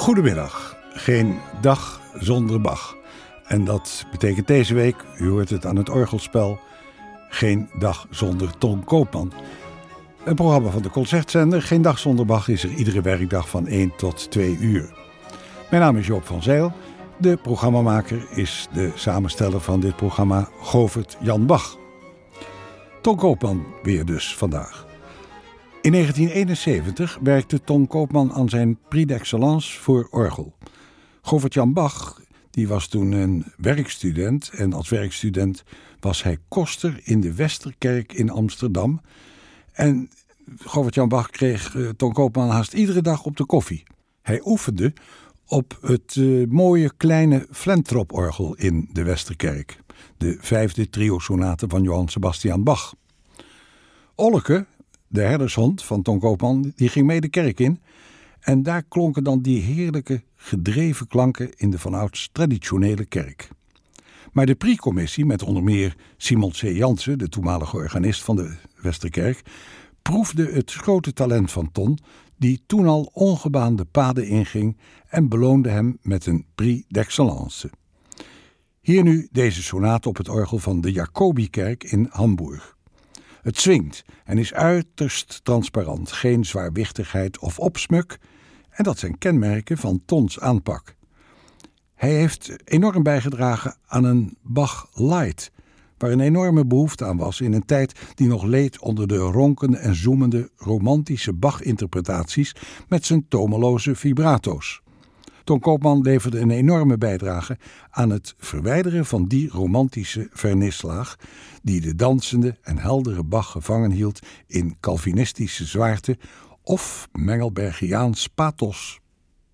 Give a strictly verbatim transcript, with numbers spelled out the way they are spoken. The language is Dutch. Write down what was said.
Goedemiddag, geen dag zonder Bach. En dat betekent deze week, u hoort het aan het orgelspel, geen dag zonder Ton Koopman. Een programma van de Concertzender, Geen dag zonder Bach, is er iedere werkdag van één tot twee uur. Mijn naam is Joop van Zijl. De programmamaker is de samensteller van dit programma, Govert Jan Bach. Ton Koopman weer dus vandaag. In negentien eenenzeventig werkte Ton Koopman aan zijn Prix d'Excellence voor orgel. Govert Jan Bach die was toen een werkstudent en als werkstudent was hij koster in de Westerkerk in Amsterdam. En Govert Jan Bach kreeg uh, Ton Koopman haast iedere dag op de koffie. Hij oefende op het uh, mooie kleine Flentrop-orgel in de Westerkerk. De vijfde trio-sonate van Johann Sebastian Bach. Olleke, de herdershond van Ton Koopman, die ging mee de kerk in. En daar klonken dan die heerlijke gedreven klanken in de vanouds traditionele kerk. Maar de Prix-commissie, met onder meer Simon C. Jansen, de toenmalige organist van de Westerkerk, proefde het grote talent van Ton, die toen al ongebaande paden inging en beloonde hem met een Prix d'Excellence. Hier nu deze sonate op het orgel van de Jacobikerk in Hamburg. Het swingt en is uiterst transparant, geen zwaarwichtigheid of opsmuk, en dat zijn kenmerken van Tons aanpak. Hij heeft enorm bijgedragen aan een Bach Light, waar een enorme behoefte aan was in een tijd die nog leed onder de ronkende en zoemende romantische Bach-interpretaties met zijn tomeloze vibrato's. Ton Koopman leverde een enorme bijdrage aan het verwijderen van die romantische vernislaag die de dansende en heldere Bach gevangen hield in Calvinistische zwaarte of Mengelbergiaans pathos.